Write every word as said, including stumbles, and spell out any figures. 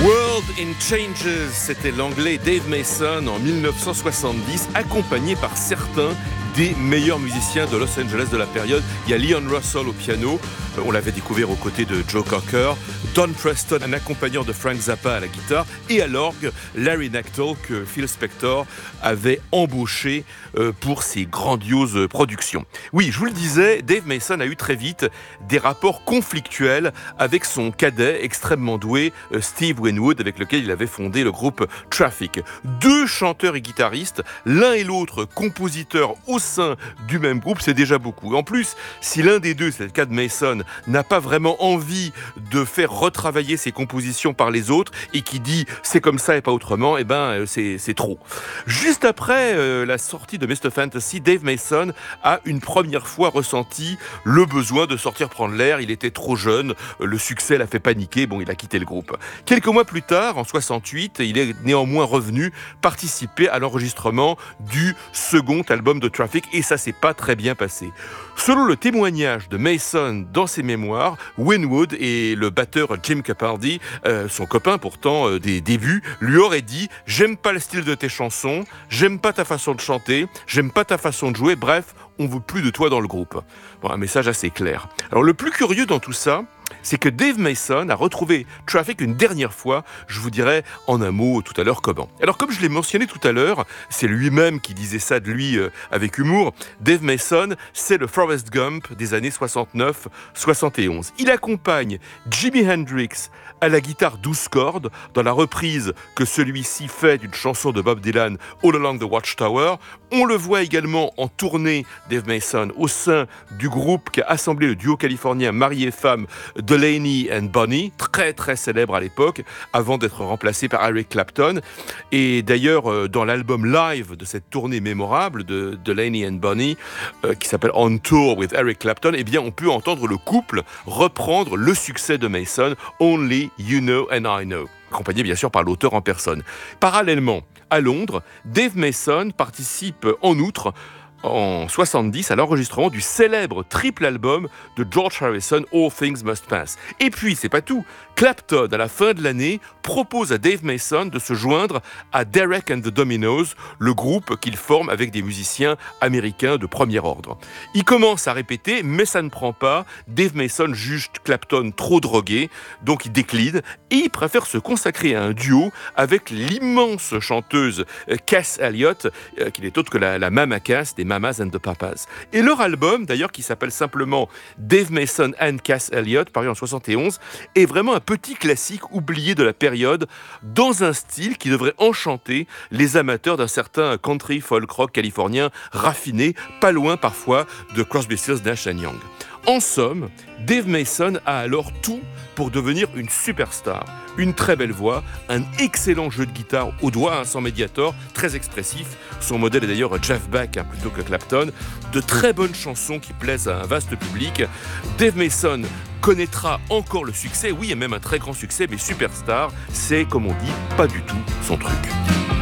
World in Changes, c'était l'anglais Dave Mason en dix-neuf cent soixante-dix, accompagné par certains des meilleurs musiciens de Los Angeles de la période. Il y a Leon Russell au piano, on l'avait découvert aux côtés de Joe Cocker, Don Preston, un accompagnant de Frank Zappa à la guitare, et à l'orgue, Larry Knechtel, que Phil Spector avait embauché pour ses grandioses productions. Oui, je vous le disais, Dave Mason a eu très vite des rapports conflictuels avec son cadet extrêmement doué, Steve Winwood, avec lequel il avait fondé le groupe Traffic. Deux chanteurs et guitaristes, l'un et l'autre compositeurs au sein du même groupe, c'est déjà beaucoup. En plus, si l'un des deux, c'est le cas de Mason, n'a pas vraiment envie de faire retravailler ses compositions par les autres et qui dit c'est comme ça et pas autrement, eh ben c'est, c'est trop. Juste après euh, la sortie de mister Fantasy, Dave Mason a une première fois ressenti le besoin de sortir prendre l'air. Il était trop jeune, le succès l'a fait paniquer, bon, il a quitté le groupe. Quelques mois plus tard, en soixante-huit, il est néanmoins revenu participer à l'enregistrement du second album de Traffic et ça s'est pas très bien passé. Selon le témoignage de Mason dans ses mémoires, Winwood et le batteur Jim Capaldi, euh, son copain pourtant euh, des débuts, lui auraient dit « J'aime pas le style de tes chansons, j'aime pas ta façon de chanter, j'aime pas ta façon de jouer, bref, on veut plus de toi dans le groupe. » Bon, un message assez clair. Alors le plus curieux dans tout ça, c'est que Dave Mason a retrouvé Traffic une dernière fois, je vous dirai en un mot tout à l'heure comment. Alors comme je l'ai mentionné tout à l'heure, c'est lui-même qui disait ça de lui euh, avec humour, Dave Mason, c'est le Forrest Gump des années soixante-neuf soixante-et-onze. Il accompagne Jimi Hendrix à la guitare douze cordes dans la reprise que celui-ci fait d'une chanson de Bob Dylan, All Along the Watchtower. On le voit également en tournée, Dave Mason, au sein du groupe qui a assemblé le duo californien mari et femme Delaney and Bonnie, très très célèbre à l'époque, avant d'être remplacé par Eric Clapton. Et d'ailleurs, dans l'album live de cette tournée mémorable de Delaney and Bonnie, euh, qui s'appelle On Tour with Eric Clapton, eh bien, on peut entendre le couple reprendre le succès de Mason, Only You Know and I Know, accompagné bien sûr par l'auteur en personne. Parallèlement, à Londres, Dave Mason participe en outre en soixante-dix à l'enregistrement du célèbre triple album de George Harrison, All Things Must Pass. Et puis, c'est pas tout. Clapton, à la fin de l'année, propose à Dave Mason de se joindre à Derek and the Dominos, le groupe qu'il forme avec des musiciens américains de premier ordre. Il commence à répéter, mais ça ne prend pas. Dave Mason juge Clapton trop drogué, donc il décline et il préfère se consacrer à un duo avec l'immense chanteuse Cass Elliot, qui n'est autre que la, la Mama Cass des Mamas and the Papas. Et leur album, d'ailleurs, qui s'appelle simplement Dave Mason and Cass Elliot, paru en soixante et onze, est vraiment un petit classique oublié de la période, dans un style qui devrait enchanter les amateurs d'un certain country folk rock californien raffiné, pas loin parfois de Crosby, Stills, Nash and Young. En somme, Dave Mason a alors tout pour devenir une superstar. Une très belle voix, un excellent jeu de guitare au doigt, hein, sans médiator, très expressif. Son modèle est d'ailleurs Jeff Beck hein, plutôt que Clapton. De très bonnes chansons qui plaisent à un vaste public. Dave Mason connaîtra encore le succès, oui, et même un très grand succès, mais superstar, c'est, comme on dit, pas du tout son truc.